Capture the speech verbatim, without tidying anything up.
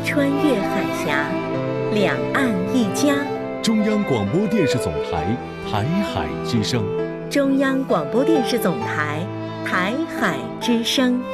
穿越海峡，两岸一家。 中央广播电视总台台海之声。 中央广播电视总台台海之声。